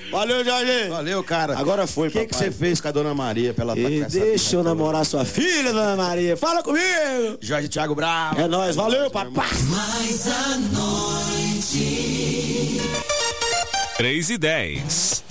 Valeu, Jorge. Valeu, cara. Agora foi, papai. O que você fez com a dona Maria pra ela estar com essa deixa eu namorar sua filha, dona Maria. Fala comigo. Jorge Thiago Bravo. É nóis, valeu, papai. Mais à noite. 3:10.